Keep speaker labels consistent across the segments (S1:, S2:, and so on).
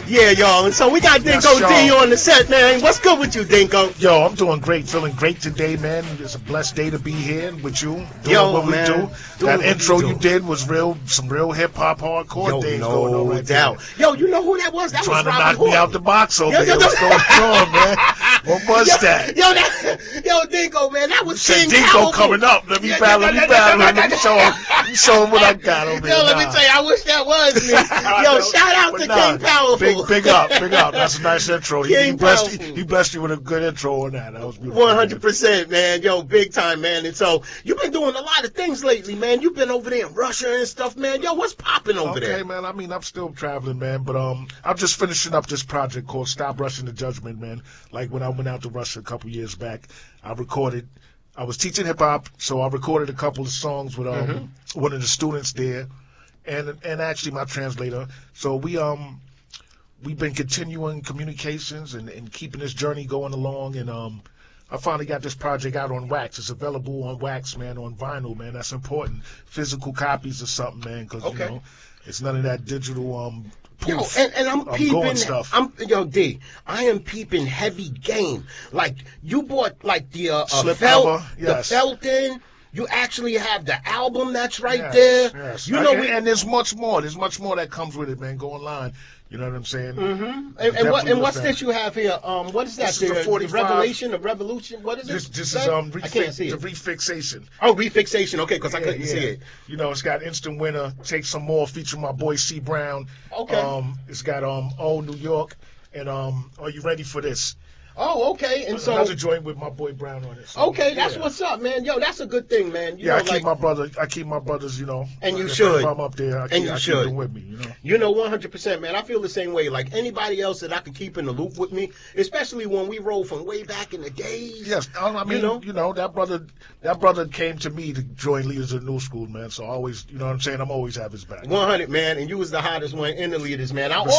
S1: Yeah, y'all. And so we got Dinko D on the set, man. What's good with you, Dinko?
S2: Yo, I'm doing great. Feeling great today, man. It's a blessed day to be here with you. Doing what we do. That intro you did was some real hip-hop hardcore things going on right
S1: doubt.
S2: There.
S1: Yo, you know who that was? That
S2: trying
S1: was
S2: to
S1: Robert
S2: knock me out the box over here. What's going on, man? What was that?
S1: Yo, Dinko, man. That was King
S2: Dinko
S1: Powerful.
S2: Coming up. Let me battle. Let me show him what I got over here.
S1: Yo, let me tell you, I wish that was me. Yo, shout out to King Powerful.
S2: Big up. That's a nice intro. He blessed you with a good intro on that. That was beautiful.
S1: 100%, man. Yo, big time, man. And so, you've been doing a lot of things lately, man. You've been over there in Russia and stuff, man. Yo, what's popping over there?
S2: Okay, man. I mean, I'm still traveling, man. But I'm just finishing up this project called Stop Rushing the Judgment, man. Like when I went out to Russia a couple years back, I was teaching hip-hop, so I recorded a couple of songs with one of the students there and actually my translator. So we've been continuing communications and keeping this journey going along, and I finally got this project out on wax. It's available on wax, man, on vinyl, man. That's important. Physical copies or something, man, because you know it's none of that digital poof.
S1: Yo, and I'm peeping
S2: stuff.
S1: D, I am peeping heavy game. Like you bought like the
S2: slip
S1: felt,
S2: cover, yes.
S1: The Felton. You actually have the album that's right there.
S2: Yes.
S1: You know,
S2: and there's much more. There's much more that comes with it, man. Go online. You know what I'm saying?
S1: Mm-hmm. And what's this you have here? What is that?
S2: This is the 45.
S1: The Revolution. What is it?
S2: This is
S1: I can't see it.
S2: The Refixation.
S1: Oh, Refixation. Okay, because I couldn't see it.
S2: You know, it's got Instant Winner, Take Some More, featuring my boy C Brown.
S1: Okay.
S2: It's got Oh New York, and Are You Ready for This?
S1: Oh, okay. And so
S2: another joint with my boy Brown on it. So,
S1: okay, that's what's up, man. Yo, that's a good thing, man.
S2: I keep my brothers, you know.
S1: And you should.
S2: If I'm up there, I keep them with me, you know.
S1: You know, 100%, man. I feel the same way. Like anybody else that I could keep in the loop with me, especially when we roll from way back in the days.
S2: Yes, I mean, you know, that brother came to me to join Leaders of the New School, man. So I always, you know what I'm saying, I'm always have his back.
S1: 100, man. And you was the hottest one in the Leaders, man. I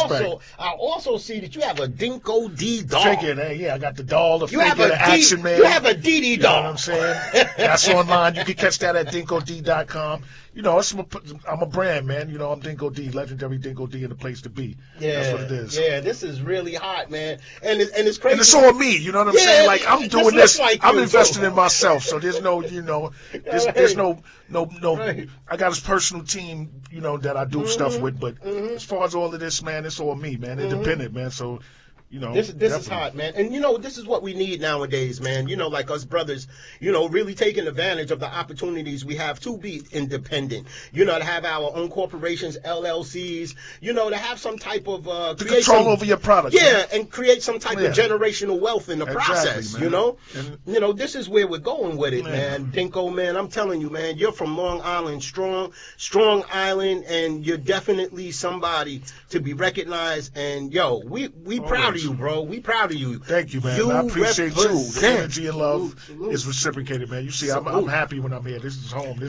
S1: also see that you have a Dinko D doll.
S2: Check it, I got the doll.
S1: You have a
S2: action man.
S1: You have a DD doll.
S2: You know what I'm saying? That's online. You can catch that at DinkoD.com. You know, I'm a brand, man. You know, I'm Dinko D, legendary Dinko D, and the place to be.
S1: Yeah,
S2: that's what it is.
S1: Yeah, this is really hot, man. And it's crazy.
S2: And it's all me. You know what I'm saying? Like I'm doing this.
S1: Like
S2: I'm investing in myself. So there's no, you know, there's no.
S1: Right.
S2: I got his personal team, you know, that I do stuff with. But as far as all of this, man, it's all me, man. Independent, man. So. You know,
S1: this is hot, man. And, you know, this is what we need nowadays, man. You know, like us brothers, you know, really taking advantage of the opportunities we have to be independent. You know, to have our own corporations, LLCs, you know, to have some type of
S2: control over your product.
S1: Yeah,
S2: man.
S1: And create some type of generational wealth in the process,
S2: man.
S1: You know? And, you know, this is where we're going with it, man. Dinko, man, I'm telling you, man, you're from Long Island, strong island, and you're definitely somebody to be recognized. And, yo, we proud of you, bro. We proud of you.
S2: Thank you, man. I appreciate you. The energy and love is reciprocated, man. You see, I'm happy when I'm here. This is home.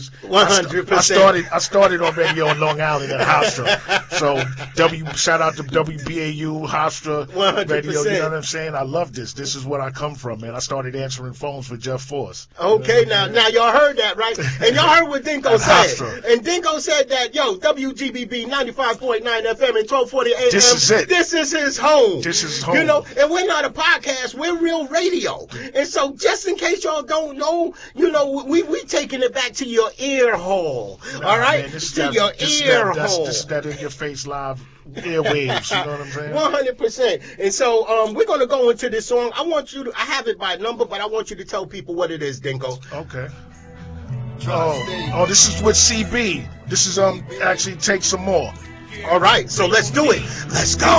S1: 100%.
S2: I started on radio in Long Island at Hofstra. So shout out to WBAU, Hofstra
S1: 100%.
S2: Radio. You know what I'm saying? I love this. This is where I come from, man. I started answering phones for Jeff Force.
S1: Okay, now y'all heard that, right? And y'all heard what Dinko said. And Dinko said that, yo, WGBB 95.9 FM and 1240 AM.
S2: This is it.
S1: This is his home.
S2: This is home.
S1: You know, and we're not a podcast, we're real radio. And so just in case y'all don't know, you know, we taking it back to your ear hole. All right?
S2: Man, this
S1: to your ear hole.
S2: This is that in your face live airwaves, you know what I'm saying?
S1: 100%. And so we're going to go into this song. I have it by number, but I want you to tell people what it is, Dinko.
S2: Okay. Oh, this is with CB. This is actually Take Some More.
S1: All right, so let's do it. Let's go.